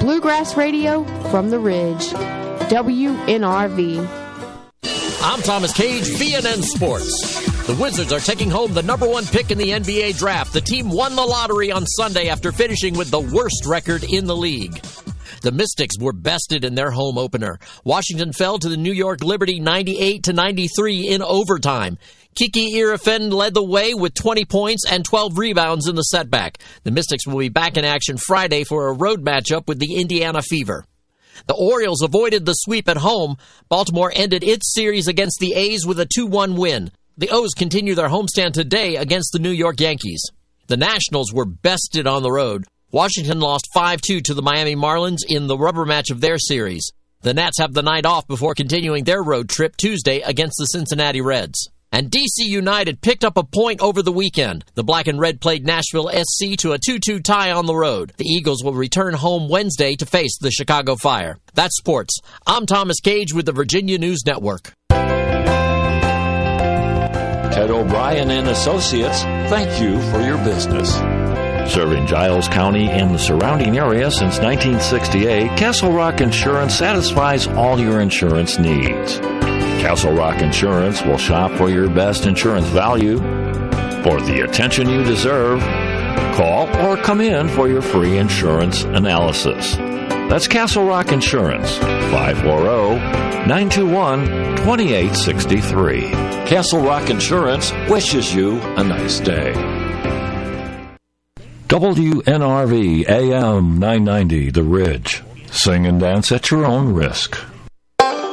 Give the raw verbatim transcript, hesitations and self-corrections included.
Bluegrass Radio from the Ridge. W N R V. I'm Thomas Cage, V N N Sports. The Wizards are taking home the number one pick in the N B A draft. The team won the lottery on Sunday after finishing with the worst record in the league. The Mystics were bested in their home opener. Washington fell to the New York Liberty ninety-eight to ninety-three in overtime. Kiki Irifen led the way with twenty points and twelve rebounds in the setback. The Mystics will be back in action Friday for a road matchup with the Indiana Fever. The Orioles avoided the sweep at home. Baltimore ended its series against the A's with a two one win. The O's continue their homestand today against the New York Yankees. The Nationals were bested on the road. Washington lost five two to the Miami Marlins in the rubber match of their series. The Nats have the night off before continuing their road trip Tuesday against the Cincinnati Reds. And D C United picked up a point over the weekend. The Black and Red played Nashville S C to a two two tie on the road. The Eagles will return home Wednesday to face the Chicago Fire. That's sports. I'm Thomas Cage with the Virginia News Network. Ted O'Brien and Associates, thank you for your business. Serving Giles County and the surrounding area since nineteen sixty-eight, Castle Rock Insurance satisfies all your insurance needs. Castle Rock Insurance will shop for your best insurance value. For the attention you deserve, call or come in for your free insurance analysis. That's Castle Rock Insurance, five four zero, nine two one, two eight six three. Castle Rock Insurance wishes you a nice day. W N R V A M nine ninety, The Ridge. Sing and dance at your own risk.